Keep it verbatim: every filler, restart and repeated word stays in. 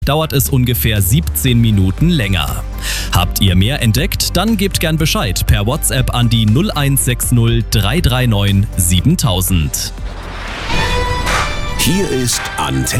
dauert es ungefähr siebzehn Minuten länger. Habt ihr mehr entdeckt? Dann gebt gern Bescheid per WhatsApp an die null eins sechs null drei drei neun siebentausend. Hier ist Antenne.